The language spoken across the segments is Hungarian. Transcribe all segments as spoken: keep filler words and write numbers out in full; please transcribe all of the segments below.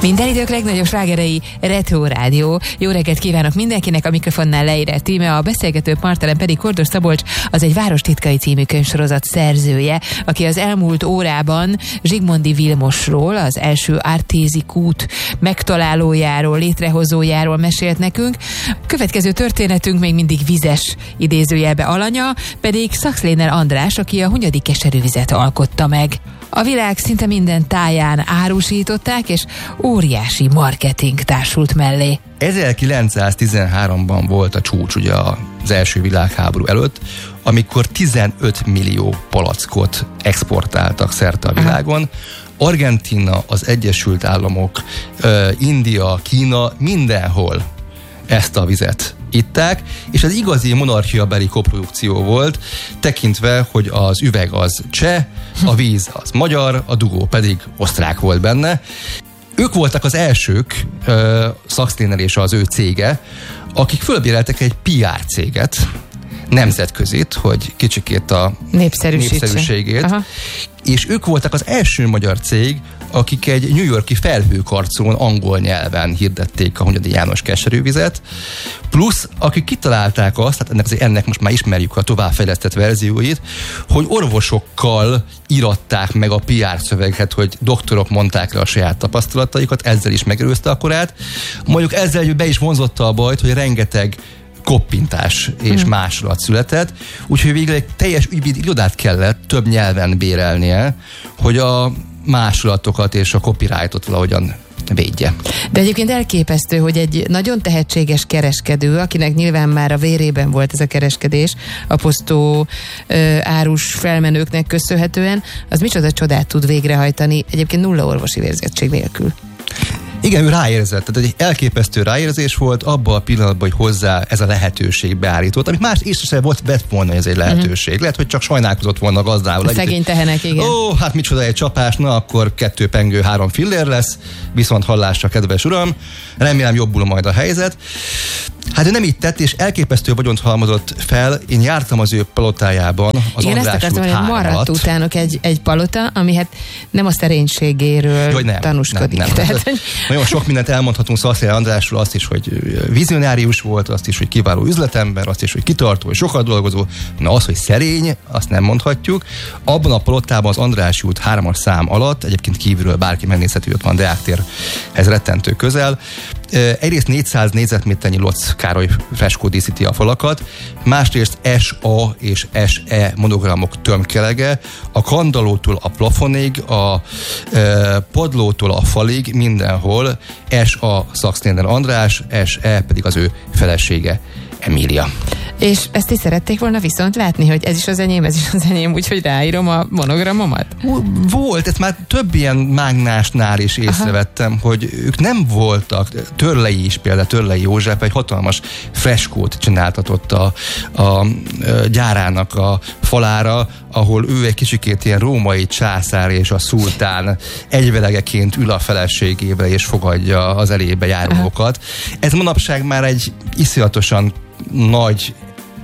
Minden idők legnagyobb slágerei Retro Rádió. Jó reggelt kívánok mindenkinek, a mikrofonnál Leírett Íme, a beszélgető partnerem pedig Kordos Szabolcs, az Egy város titkai című könyvsorozat szerzője, aki az elmúlt órában Zsigmondy Vilmosról, az első Artési kút megtalálójáról, létrehozójáról mesélt nekünk. Következő történetünk még mindig vizes idézőjelbe alanya, pedig Szaxléner András, aki a hunyadi keserűvizet alkotta meg. A világ szinte minden táján árusították, és óriási marketing társult mellé. ezerkilencszáztizenháromban volt a csúcs ugye az első világháború előtt, amikor tizenöt millió palackot exportáltak szerte a világon. Argentína, az Egyesült Államok, India, Kína, mindenhol ezt a vizet itták, és az igazi monarchiabeli koprodukció volt, tekintve, hogy az üveg az cseh, a víz az magyar, a dugó pedig osztrák volt benne. Ők voltak az elsők, uh, Szaxléner és az ő cége, akik fölbéreltek egy pé er céget, nemzetközit, hogy kicsikét a népszerűségét, Aha. és ők voltak az első magyar cég, akik egy New York-i felhőkarcolón angol nyelven hirdették a Hunyadi János keserűvizet, plusz akik kitalálták azt, hát ennek, ennek most már ismerjük a továbbfejlesztett verzióit, hogy orvosokkal íratták meg a pé er szöveget, hogy doktorok mondták le a saját tapasztalataikat, ezzel is megerőzte a korát. Mondjuk ezzel be is vonzotta a bajt, hogy rengeteg koppintás és hmm. másolat született, úgyhogy végül egy teljes ügyvédi irodát kellett több nyelven bérelnie, hogy a másolatokat és a copyrightot valahogyan védje. De egyébként elképesztő, hogy egy nagyon tehetséges kereskedő, akinek nyilván már a vérében volt ez a kereskedés, aposztó ö, árus felmenőknek köszönhetően, az micsoda csodát tud végrehajtani, egyébként nulla orvosi vérzettség nélkül. Igen, ő ráérzett, tehát egy elképesztő ráérzés volt abban a pillanatban, hogy hozzá ez a lehetőség beállított, amit más észre sem volt vett volna, hogy ez egy lehetőség. Uh-huh. Lehet, hogy csak sajnálkozott volna a gazdával. A szegény tehenek, igen. Ó, hát micsoda egy csapás, na akkor kettő pengő, három fillér lesz, viszont hallásra, kedves uram, remélem jobbul majd a helyzet. Hát ő nem így tett, és elképesztő vagyont halmozott fel. Én jártam az ő palotájában, az igen, András út három alatt. Maradt utánok egy, egy palota, ami hát nem a szerénységéről nem, tanúskodik. Nem, nem. Tehát, nagyon sok mindent elmondhatunk Szaxléner Andrásról, azt is, hogy vizionárius volt, azt is, hogy kiváló üzletember, azt is, hogy kitartó, és sokat dolgozó. Na az, hogy szerény, azt nem mondhatjuk. Abban a palotában az Andrássy út hármas szám alatt, egyébként kívülről bárki megnézheti, hogy ott van Deáktérhez rettentő közel. Egyrészt négyszáz négyzetméternyi Lotz Károly freskó díszíti a falakat, másrészt es á és es e monogramok tömkelege, a kandallótól a plafonig, a e, padlótól a falig, mindenhol es á Szaxléner András, es e pedig az ő felesége, Emília. És ezt is szerették volna viszont látni, hogy ez is az enyém, ez is az enyém, úgyhogy ráírom a monogramomat? Volt, ezt már több ilyen mágnásnál is észrevettem, Aha. hogy ők nem voltak, Törlei is például, Törlei József egy hatalmas freskót csináltatott a, a gyárának a falára, ahol ő egy kicsikét ilyen római császár és a szultán egyvelegeként ül a feleségével és fogadja az elébe járókat. Aha. Ez manapság már egy iszonyatosan nagy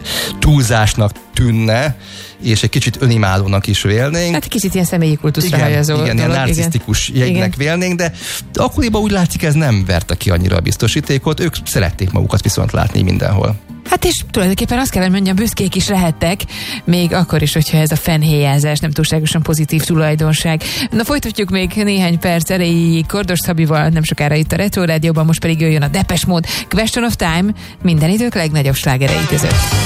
túlzásnak tűnne, és egy kicsit önimádónak is vélnénk. Hát kicsit ilyen személyi kultuszra hajazó. Igen, ilyen narcisztikus jegynek vélnénk, de akkoriban úgy látszik, ez nem verte ki annyira a biztosítékot, ők szerették magukat viszont látni mindenhol. Hát és tulajdonképpen azt kell, hogy mondjam, büszkék is lehettek, még akkor is, hogyha ez a fennhéjázás nem túlságosan pozitív tulajdonság. Na folytatjuk még néhány perc erejéig Kordos Szabival, nem sokára itt a Retro Rádióban, most pedig jöjjön a Depeche Mode, Question of Time, minden idők legnagyobb slágerei között.